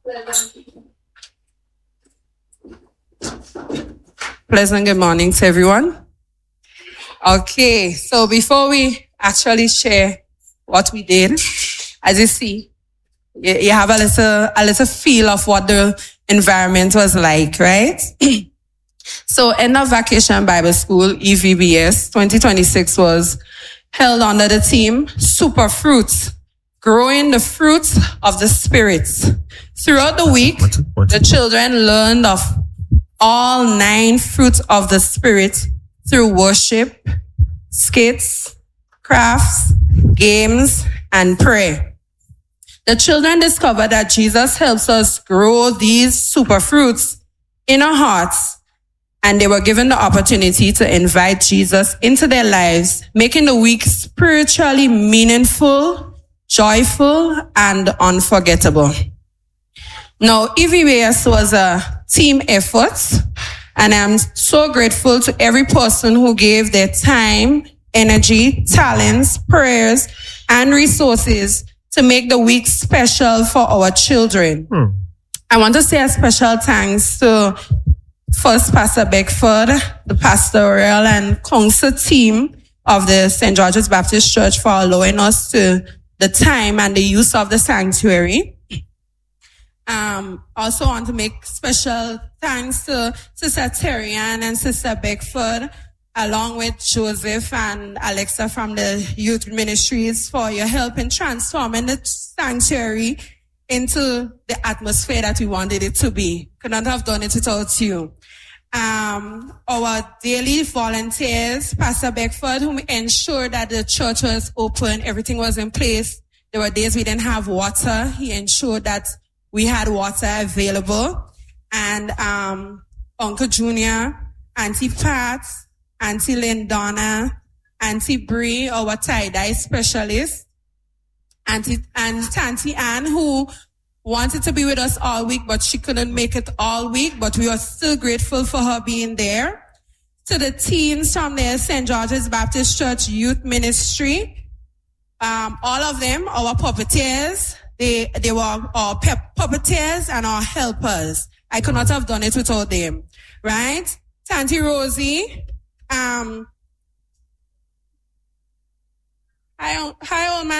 Pleasant good morning to everyone. Okay, so before we actually share what we did, as you see, you have a little feel of what the environment was like, right? So End of Vacation Bible School, EVBS 2026 was held under the theme Super Fruits, growing the fruits of the Spirit. Throughout the week, the children learned of all 9 fruits of the Spirit through worship, skits, crafts, games, and prayer. The children discovered that Jesus helps us grow these super fruits in our hearts, and they were given the opportunity to invite Jesus into their lives, making the week spiritually meaningful, joyful, and unforgettable. Now, EVBS was a team effort, and I'm so grateful to every person who gave their time, energy, talents, prayers, and resources to make the week special for our children. I want to say a special thanks to first Pastor Beckford, the pastoral and council team of the St. George's Baptist Church for allowing us the time and the use of the sanctuary. Also want to make special thanks to Sister Terrian and Sister Beckford, along with Joseph and Alexa from the youth ministries, for your help in transforming the sanctuary into the atmosphere that we wanted it to be. Could not have done it without you. Our daily volunteers, Pastor Beckford, who ensured that the church was open, everything was in place. There were days we didn't have water. He ensured that we had water available. And Uncle Junior, Auntie Pat, Auntie Lindonna, Auntie Bree, our tie-dye specialist, and Auntie Anne, who wanted to be with us all week, but she couldn't make it all week, but we are still grateful for her being there. To the teens from the St. George's Baptist Church Youth Ministry, all of them, our puppeteers, they were our puppeteers and our helpers. I could not have done it without them, right? Auntie Rosie, hi, old man.